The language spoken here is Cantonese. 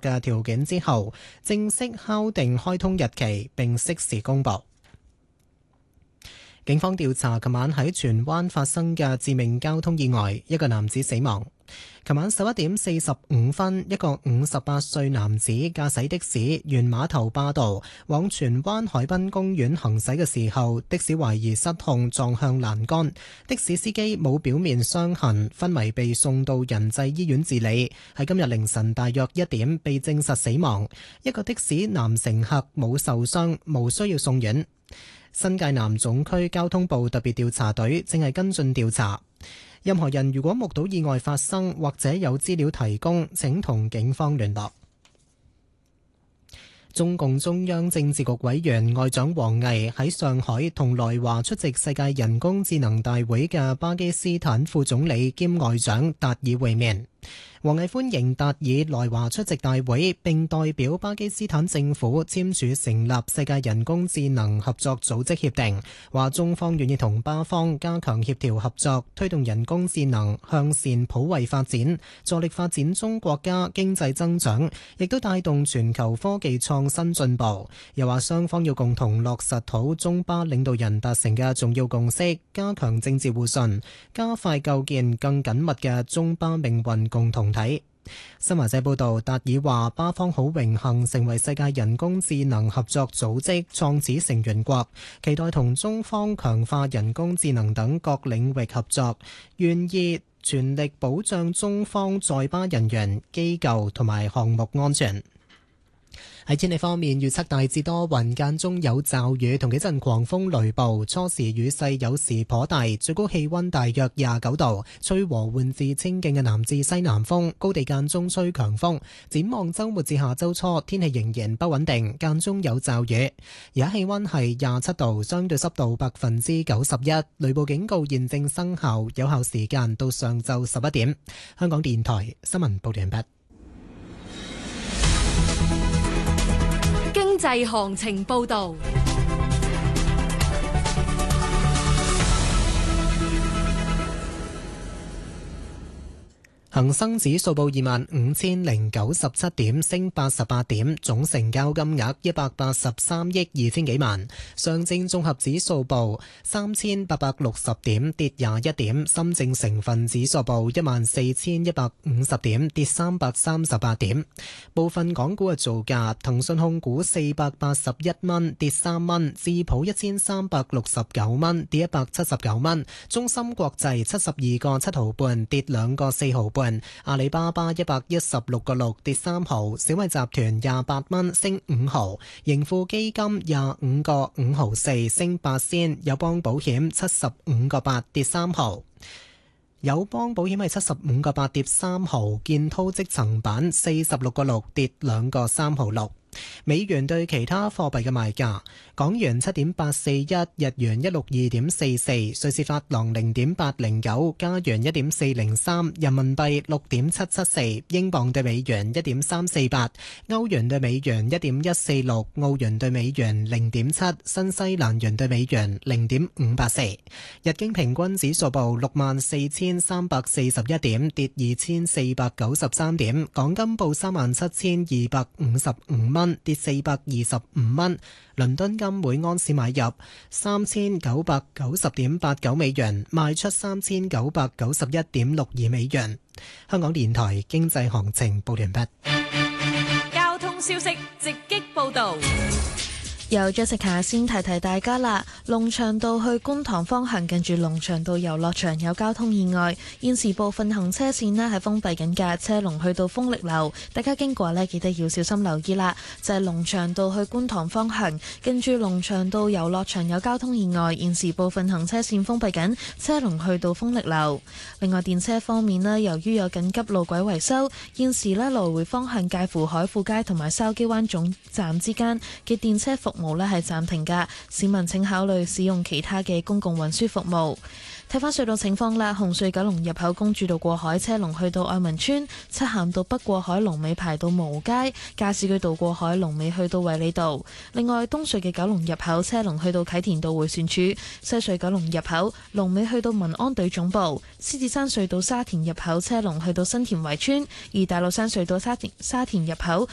嘅條件之後，正式敲定開通日期並適時公佈。警方調查琴晚喺荃灣發生嘅致命交通意外，一個男子死亡。琴晚11點45分，一個58歲男子駕駛的士沿馬頭壩道往荃灣海濱公園行駛嘅時候，的士懷疑失控撞向欄杆，的士司機冇表面傷痕，昏迷被送到仁濟醫院治理，喺今日凌晨大約1點被證實死亡。一個的士男乘客冇受傷，無需要送院。新界南總區交通部特別調查隊正係跟進調查。任何人如果目睹意外發生或者有資料提供，請同警方聯絡。中共中央政治局委員外長王毅喺上海同來華出席世界人工智能大會嘅巴基斯坦副總理兼外長達爾會面。王毅歡迎達爾來華出席大會，並代表巴基斯坦政府簽署成立世界人工智能合作組織協定，話中方願意同巴方加強協調合作，推動人工智能向善普惠發展，助力發展中國家經濟增長，亦都帶動全球科技創新進步。又話雙方要共同落實好中巴領導人達成嘅重要共識，加強政治互信，加快構建更緊密嘅中巴命運共同體。新華社報道，達爾話巴方好榮幸成為世界人工智能合作組織創始成員國，期待同中方強化人工智能等各領域合作，願意全力保障中方在巴人員、機構同埋項目安全。喺天氣方面，預測大致多雲，間中有驟雨同幾陣狂風雷暴，初時雨勢有時頗大，最高氣溫大約29度，吹和緩至清勁嘅南至西南風，高地間中吹強風。展望週末至下週初，天氣仍然不穩定，間中有驟雨。而家氣溫係27度，相對濕度91%，雷暴警告現正生效，有效時間到上晝11點。香港電台新聞報道完畢。 經濟行情報道。 恒生指數報25,097點，升88點，總成交金額183億2千幾萬。上證綜合指數報3,860點，跌21點。深證成分指數報14,150點，跌338點。部分港股嘅造價：騰訊控股481蚊，跌3蚊；智普1369蚊，跌179蚊；中芯國際72個7毫半，跌2個4毫半。阿里巴巴116個6，跌3毫，小米集團28蚊，升5毫，盈富基金25個5毫4，升8仙，友邦保險75個8，跌3毫。友邦保險係75個8，跌3毫，建滔積層板46個6，跌2個3毫6。美元對其他貨幣嘅賣價：港元7.841，日元162.44，瑞士法郎0.809，加元1.403，人民幣6.774，英鎊對美元1.348，歐元對美元1.146，澳元對美元0.7，新西蘭元對美元0.584。日經平均指數報64,341點，跌2,493點。港金報37,255蚊，跌425蚊。倫敦金每安士買入3,990.89美元，賣出3,991.62美元。香港電台經濟行情報完畢。 交通消息直擊報道。 由Jessica先提提大家啦，龍翔道去觀塘方向近住龍翔道遊樂場有交通意外，現時部分行車線呢係封閉緊嘅，車龍去到豐力樓，大家經過呢記得要小心留意啦。就係龍翔道去觀塘方向近住龍翔道遊樂場有交通意外，現時部分行車線封閉緊，車龍去到豐力樓。另外電車方面呢，由於有緊急路軌維修，現時呢來回方向介乎海富街同埋筲箕灣總站之間嘅電車服務呢係暫停㗎，市民請考慮使用其他嘅公共運輸服務。睇返隧道情況啦，紅隧九龍入口公主道過海車龍去到愛民村，漆咸道北過海龍尾排到蕪湖街，加士居道過海龍尾去到衛理道。另外東隧嘅九龍入口車龍去到啟田道迴旋處，西隧九龍入口龍尾去到民安隊總部，獅子山隧道沙田入口車龍去到新田圍村，而大老山隧道沙田入口